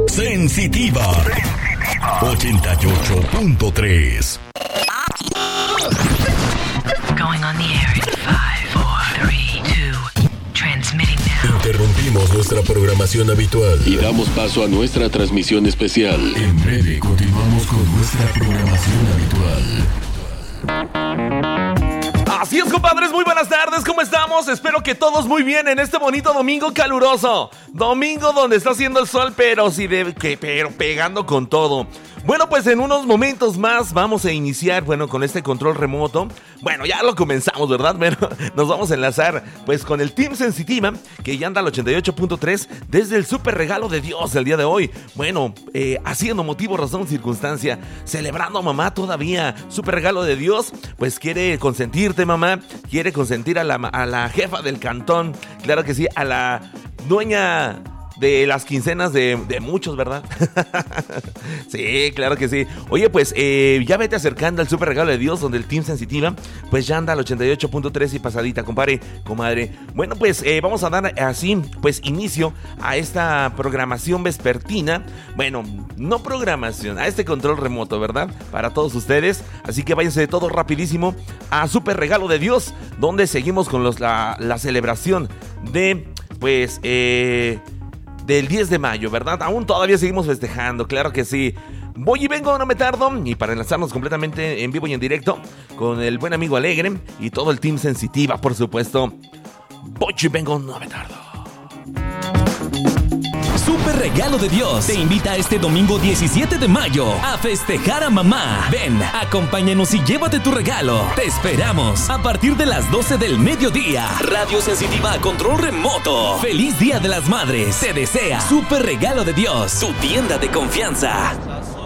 Sensitiva 88.3. Going on the air in 5, 4, 3, 2. Transmitting now. Interrumpimos nuestra programación habitual y damos paso a nuestra transmisión especial. En breve continuamos con nuestra programación habitual. Así es, compadres, muy buenas tardes, ¿cómo estamos? Espero que todos muy bien en este bonito domingo caluroso. Domingo donde está haciendo el sol, pero pegando con todo. Bueno, pues en unos momentos más vamos a iniciar, con este control remoto. Bueno, ya lo comenzamos, ¿verdad? Pero nos vamos a enlazar, pues, con el Team Sensitiva, que ya anda al 88.3 desde el súper regalo de Dios el día de hoy. Bueno, haciendo motivo, razón, circunstancia, celebrando a mamá todavía. Súper regalo de Dios, pues quiere consentirte, mamá. Quiere consentir a la jefa del cantón. Claro que sí, a la dueña de las quincenas de muchos, ¿verdad? Sí, claro que sí. Oye, pues ya vete acercando al súper regalo de Dios, donde el Team Sensitiva pues ya anda al 88.3 y pasadita, compadre, comadre. Bueno, pues vamos a dar así pues inicio a esta programación vespertina. Bueno, no programación, a este control remoto, ¿verdad? Para todos ustedes. Así que váyanse de todo rapidísimo a súper regalo de Dios, donde seguimos con la celebración de pues del 10 de mayo, ¿verdad? Aún todavía seguimos festejando, claro que sí. Voy y vengo, no me tardo. Y para enlazarnos completamente en vivo y en directo con el buen amigo Alegre y todo el Team Sensitiva, por supuesto. Voy y vengo, no me tardo. Súper regalo de Dios te invita este domingo 17 de mayo a festejar a mamá. Ven, acompáñanos y llévate tu regalo. Te esperamos a partir de las 12 del mediodía. Radio Sensitiva a control remoto. Feliz Día de las Madres. Te desea Súper regalo de Dios, tu tienda de confianza.